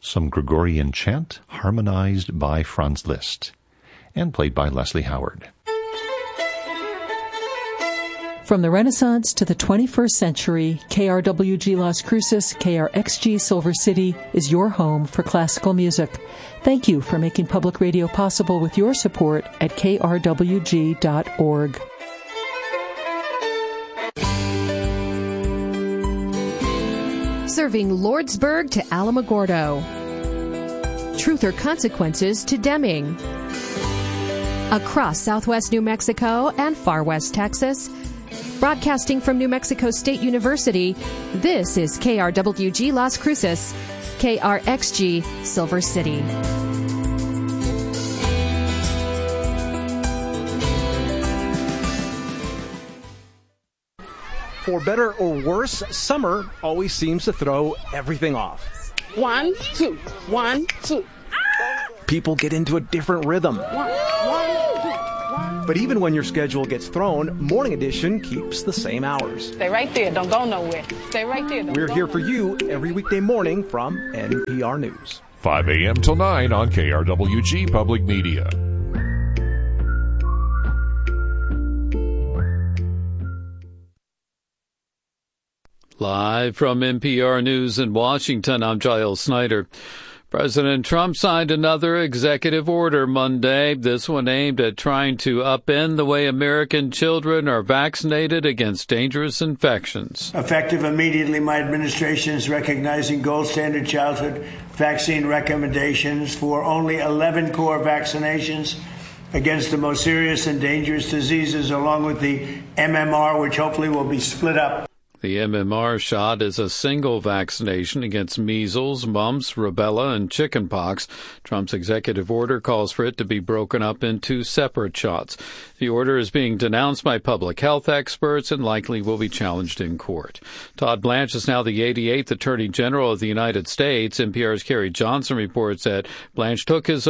some Gregorian chant harmonized by Franz Liszt and played by Leslie Howard. From the Renaissance to the 21st century, KRWG Las Cruces, KRXG Silver City is your home for classical music. Thank you for making public radio possible with your support at krwg.org. Serving Lordsburg to Alamogordo. Truth or Consequences to Deming. Across southwest New Mexico and far west Texas. Broadcasting from New Mexico State University, this is KRWG Las Cruces, KRXG Silver City. For better or worse, summer always seems to throw everything off. 1, 2, 1, 2. People get into a different rhythm. But even when your schedule gets thrown, Morning Edition keeps the same hours. Stay right there. Don't go nowhere. Stay right there. We're here for you every weekday morning from NPR News. 5 a.m. till 9 on KRWG Public Media. Live from NPR News in Washington, I'm Giles Snyder. President Trump signed another executive order Monday, this one aimed at trying to upend the way American children are vaccinated against dangerous infections. Effective immediately, my administration is recognizing gold standard childhood vaccine recommendations for only 11 core vaccinations against the most serious and dangerous diseases, along with the MMR, which hopefully will be split up. The MMR shot is a single vaccination against measles, mumps, rubella, and chickenpox. Trump's executive order calls for it to be broken up into separate shots. The order is being denounced by public health experts and likely will be challenged in court. Todd Blanche is now the 88th Attorney General of the United States. NPR's Carrie Johnson reports that Blanche took his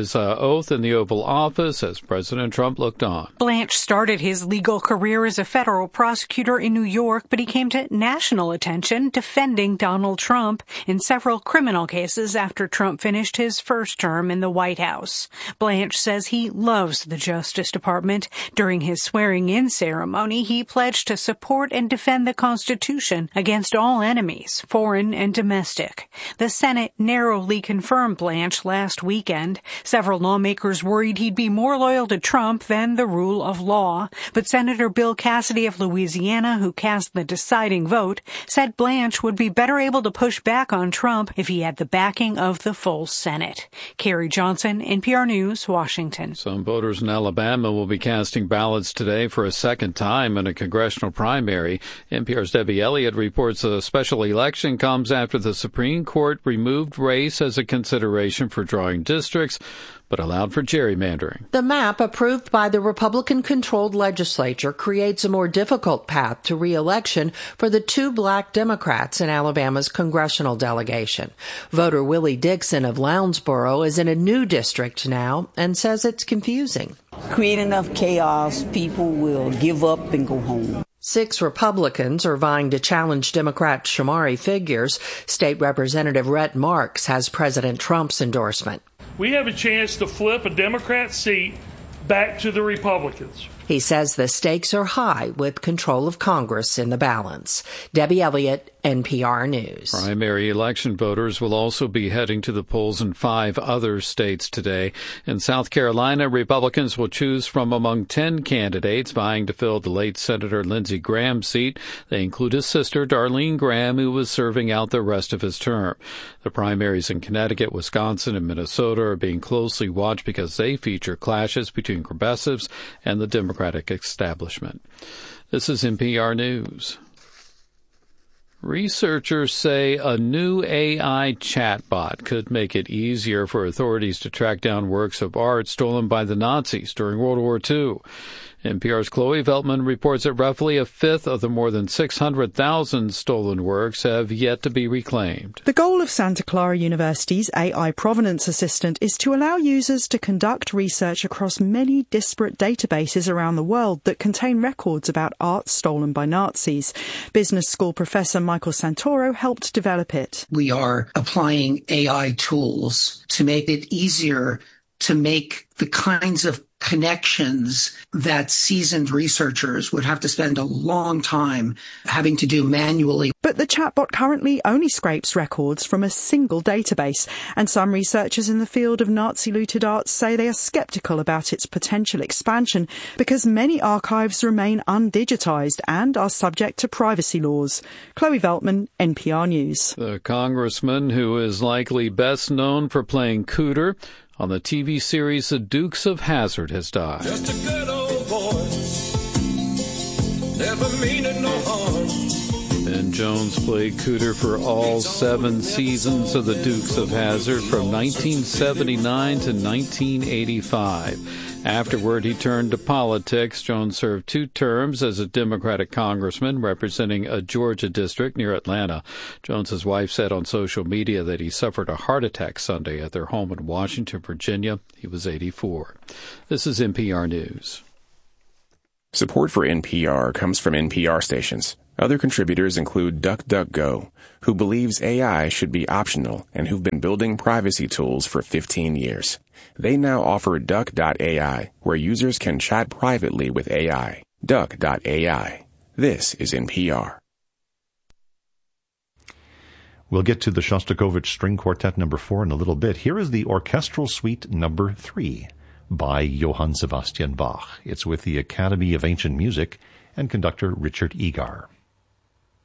oath in the Oval Office as President Trump looked on. Blanche started his legal career as a federal prosecutor in New York, but he came to national attention defending Donald Trump in several criminal cases after Trump finished his first term in the White House. Blanche says he loves the Justice Department. During his swearing-in ceremony, he pledged to support and defend the Constitution against all enemies, foreign and domestic. The Senate narrowly confirmed Blanche last weekend. Several lawmakers worried he'd be more loyal to Trump than the rule of law, but Senator Bill Cassidy of Louisiana, who cast the deciding vote, said Blanche would be better able to push back on Trump if he had the backing of the full Senate. Carrie Johnson, NPR News, Washington. Some voters in Alabama will be casting ballots today for a second time in a congressional primary. NPR's Debbie Elliott reports a special election comes after the Supreme Court removed race as a consideration for drawing districts, but allowed for gerrymandering. The map approved by the Republican-controlled legislature creates a more difficult path to re-election for the two black Democrats in Alabama's congressional delegation. Voter Willie Dixon of Lounsboro is in a new district now and says it's confusing. Create enough chaos, people will give up and go home. 6 Republicans are vying to challenge Democrat Shamari figures. State Representative Rhett Marks has President Trump's endorsement. We have a chance to flip a Democrat seat back to the Republicans. He says the stakes are high with control of Congress in the balance. Debbie Elliott, NPR News. Primary election voters will also be heading to the polls in 5 other states today. In South Carolina, Republicans will choose from among 10 candidates vying to fill the late Senator Lindsey Graham's seat. They include his sister, Darlene Graham, who was serving out the rest of his term. The primaries in Connecticut, Wisconsin, and Minnesota are being closely watched because they feature clashes between progressives and the Democratic establishment. This is NPR News. Researchers say a new AI chatbot could make it easier for authorities to track down works of art stolen by the Nazis during World War II. NPR's Chloe Veltman reports that roughly a fifth of the more than 600,000 stolen works have yet to be reclaimed. The goal of Santa Clara University's AI Provenance Assistant is to allow users to conduct research across many disparate databases around the world that contain records about art stolen by Nazis. Business school professor Michael Santoro helped develop it. We are applying AI tools to make it easier to make the kinds of connections that seasoned researchers would have to spend a long time having to do manually. But the chatbot currently only scrapes records from a single database, and some researchers in the field of Nazi-looted art say they are skeptical about its potential expansion because many archives remain undigitized and are subject to privacy laws. Chloe Veltman, NPR News. The congressman, who is likely best known for playing Cooter on the TV series The Dukes of Hazzard, has died. Just a good old boy, never meaning no harm. Ben Jones played Cooter for all 7 seasons of The Dukes of Hazzard from 1979 to 1985. Afterward, he turned to politics. Jones served 2 terms as a Democratic congressman representing a Georgia district near Atlanta. Jones's wife said on social media that he suffered a heart attack Sunday at their home in Washington, Virginia. He was 84. This is NPR News. Support for NPR comes from NPR stations. Other contributors include DuckDuckGo, who believes AI should be optional and who've been building privacy tools for 15 years. They now offer Duck.ai, where users can chat privately with AI. Duck.ai. This is NPR. We'll get to the Shostakovich String Quartet No. 4 in a little bit. Here is the Orchestral Suite No. 3 by Johann Sebastian Bach. It's with the Academy of Ancient Music and conductor Richard Egar.